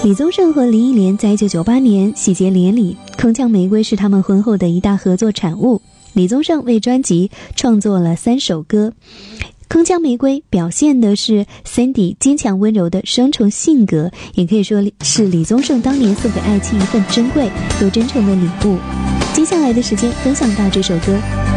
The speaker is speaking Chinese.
李宗盛和林忆莲在1998年喜结连理，铿锵玫瑰是他们婚后的一大合作产物。李宗盛为专辑创作了3首歌，铿锵玫瑰表现的是 Sandy 坚强温柔的双重性格，也可以说是李宗盛当年送给爱妻一份珍贵又真诚的礼物。接下来的时间分享到这首歌。